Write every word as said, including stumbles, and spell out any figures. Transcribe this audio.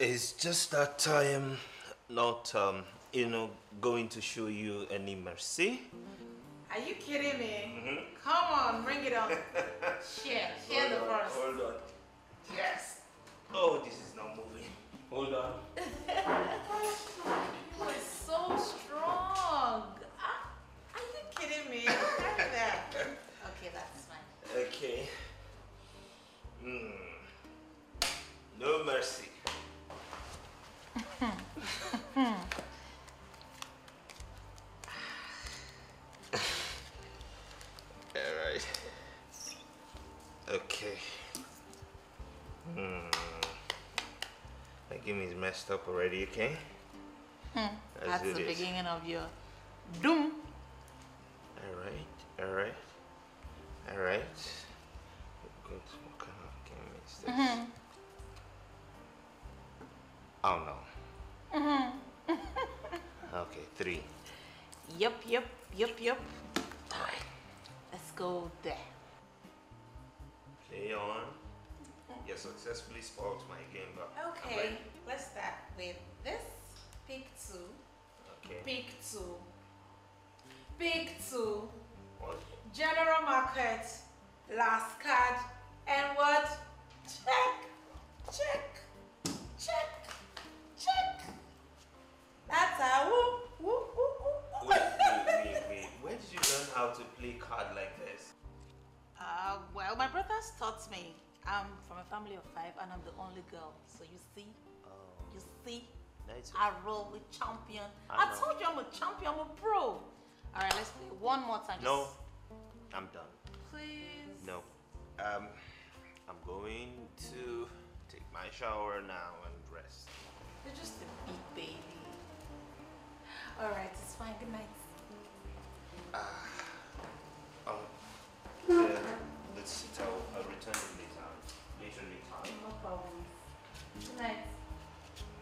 It's just that I am not, um, you know, going to show you any mercy. Are you kidding me? Mm-hmm. Come on, bring it on. Share, share the on, first. Hold on. Yes. Oh, this is not moving. Hold on. You are so strong. Ah, are you kidding me? Look at that. Okay, that's fine. Okay. Mm. No mercy. All right. Okay. Hmm. My game is messed up already, okay? Hmm. That's the this. beginning of your doom. Alright, alright. Alright. Good. What kind of game is this? Mm-hmm. Oh no. Mm-hmm. Okay, three. Yup, yup, yup, yup. Alright. Let's go there. Play on. You successfully spoiled my game, but okay, let's start with this. Pick two. Okay. Pick two. Pick two. What? General market. Last card. And what? Check. Check. Check. Check. That's how. Woo, woo, woo, woo. Wait, wait, wait, wait. Where did you learn how to play card like this? Uh, well, my brothers taught me. I'm from a family of five and I'm the only girl. So you see, oh. you see, nice. I roll with champion. I, I told you I'm a champion, I'm a pro. All right, let's play one more time. No, I'm done. Please. No, um, I'm going to take my shower now and rest. You're just a big baby. All right, it's fine. Good night. Uh, oh, yeah, let's sit. I'll, I'll return later. Later, later. No problem. Good night.